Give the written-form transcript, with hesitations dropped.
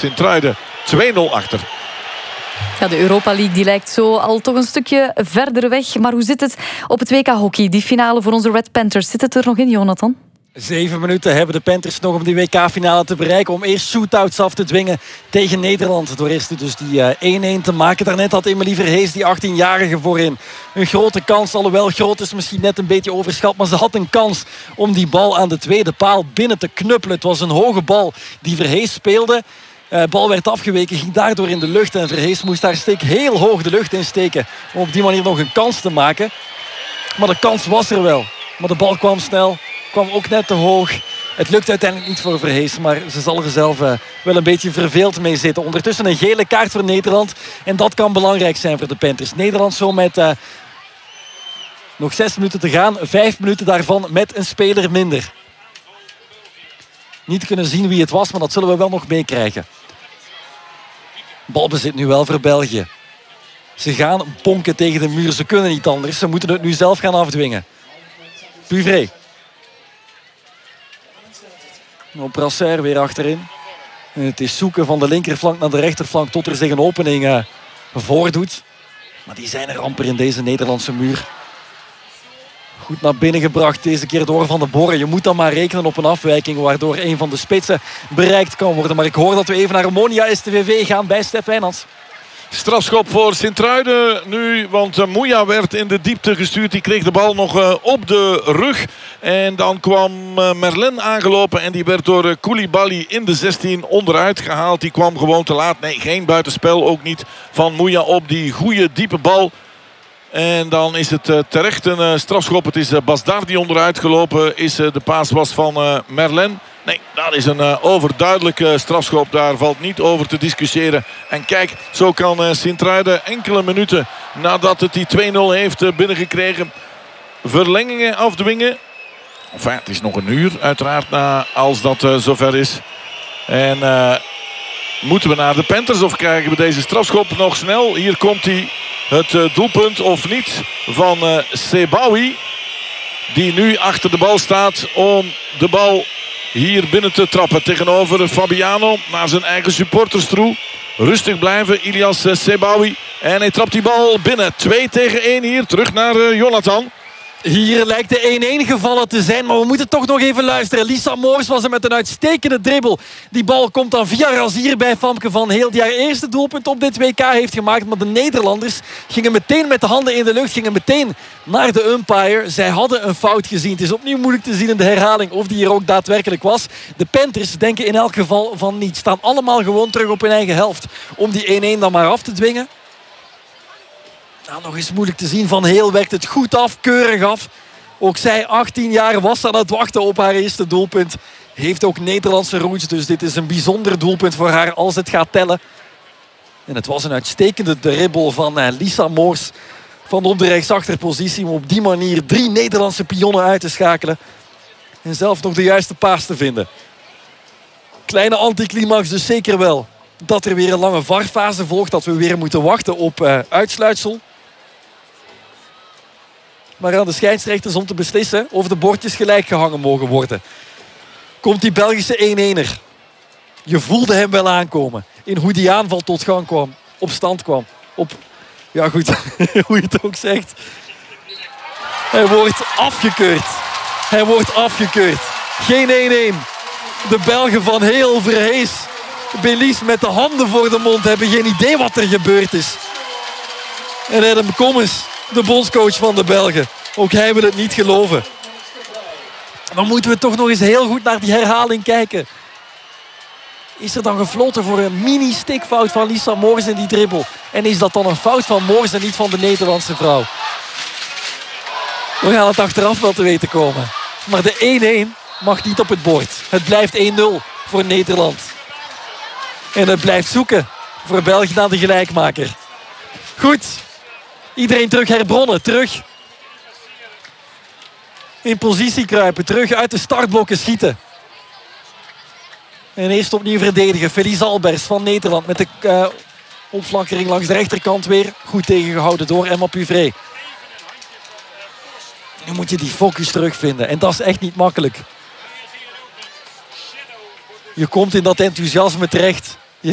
Sint-Truiden 2-0 achter. Ja, de Europa League die lijkt zo al toch een stukje verder weg. Maar hoe zit het op het WK Hockey? Die finale voor onze Red Panthers. Zit het er nog in, Jonathan? 7 minuten hebben de Panthers nog om die WK-finale te bereiken. Om eerst shootouts af te dwingen tegen Nederland. Door eerst dus die 1-1 te maken. Daarnet had Emily Verhees, die 18-jarige, voorin een grote kans. Alhoewel groot is misschien net een beetje overschat. Maar ze had een kans om die bal aan de tweede paal binnen te knuppelen. Het was een hoge bal die Verhees speelde. De bal werd afgeweken, ging daardoor in de lucht. En Verhees moest haar stick heel hoog de lucht insteken. Om op die manier nog een kans te maken. Maar de kans was er wel. Maar de bal kwam snel. Kwam ook net te hoog. Het lukt uiteindelijk niet voor Verhees. Maar ze zal er zelf wel een beetje verveeld mee zitten. Ondertussen een gele kaart voor Nederland. En dat kan belangrijk zijn voor de Panthers. Nederland zo met nog 6 minuten te gaan. 5 minuten daarvan met een speler minder. Niet kunnen zien wie het was, maar dat zullen we wel nog meekrijgen. Balbezit nu wel voor België. Ze gaan bonken tegen de muur. Ze kunnen niet anders. Ze moeten het nu zelf gaan afdwingen. Puvré. Brasseur weer achterin. En het is zoeken van de linkerflank naar de rechterflank tot er zich een opening voordoet. Maar die zijn er amper in deze Nederlandse muur. Goed naar binnen gebracht deze keer door Van de Borre. Je moet dan maar rekenen op een afwijking waardoor een van de spitsen bereikt kan worden. Maar ik hoor dat we even naar Omonia STVV gaan bij Stef Wijnands. Strafschop voor Sint-Truiden nu, want Mouya werd in de diepte gestuurd. Die kreeg de bal nog op de rug. En dan kwam Merlin aangelopen en die werd door Koulibaly in de 16 onderuit gehaald. Die kwam gewoon te laat. Nee, geen buitenspel, ook niet van Mouya op die goede diepe bal. En dan is het terecht een strafschop. Het is Basdar die onderuit gelopen is. De paas was van Merlin. Nee, dat is een overduidelijke strafschop. Daar valt niet over te discussiëren. En kijk, zo kan Sint-Truiden enkele minuten nadat het die 2-0 heeft binnengekregen verlengingen afdwingen. Enfin, het is nog een uur uiteraard als dat zover is. En moeten we naar de Panthers of krijgen we deze strafschop nog snel? Hier komt hij. Het doelpunt of niet van Sebaoui. Die nu achter de bal staat om de bal hier binnen te trappen. Tegenover Fabiano naar zijn eigen supporters toe. Rustig blijven, Ilias Sebaoui. En hij trapt die bal binnen. 2-1 hier. Terug naar Jonathan. Hier lijkt de 1-1 gevallen te zijn, maar we moeten toch nog even luisteren. Lisa Moors was er met een uitstekende dribbel. Die bal komt dan via Razier bij Famke van Heel, die haar eerste doelpunt op dit WK heeft gemaakt. Maar de Nederlanders gingen meteen met de handen in de lucht, gingen meteen naar de umpire. Zij hadden een fout gezien. Het is opnieuw moeilijk te zien in de herhaling of die hier ook daadwerkelijk was. De Panthers denken in elk geval van niet. Staan allemaal gewoon terug op hun eigen helft om die 1-1 dan maar af te dwingen. Nou, nog eens moeilijk te zien. Van Heel werkt het goed af, keurig af. Ook zij, 18 jaar, was aan het wachten op haar eerste doelpunt. Heeft ook Nederlandse roots, dus dit is een bijzonder doelpunt voor haar als het gaat tellen. En het was een uitstekende dribbel van Lisa Moors van op de rechtsachterpositie. Om op die manier 3 Nederlandse pionnen uit te schakelen. En zelf nog de juiste paas te vinden. Kleine anticlimax dus zeker wel. Dat er weer een lange VAR-fase volgt. Dat we weer moeten wachten op uitsluitsel. Maar aan de scheidsrechters om te beslissen of de bordjes gelijk gehangen mogen worden. Komt die Belgische 1-1er. Je voelde hem wel aankomen. In hoe die aanval tot gang kwam. Op stand kwam. Ja goed, hoe je het ook zegt. Hij wordt afgekeurd. Hij wordt afgekeurd. Geen 1-1. De Belgen van Heel, Verhees, Belize met de handen voor de mond hebben geen idee wat er gebeurd is. En Adam Commons, de bondscoach van de Belgen. Ook hij wil het niet geloven. Dan moeten we toch nog eens heel goed naar die herhaling kijken. Is er dan gefloten voor een mini-stikfout van Lisa Moors in die dribbel? En is dat dan een fout van Moors en niet van de Nederlandse vrouw? We gaan het achteraf wel te weten komen. Maar de 1-1 mag niet op het bord. Het blijft 1-0 voor Nederland. En het blijft zoeken voor België naar de gelijkmaker. Goed. Iedereen terug herbronnen. Terug in positie kruipen. Terug uit de startblokken schieten. En eerst opnieuw verdedigen. Felice Albers van Nederland met de opflankering langs de rechterkant weer. Goed tegengehouden door Emma Puvré. Nu moet je die focus terugvinden. En dat is echt niet makkelijk. Je komt in dat enthousiasme terecht.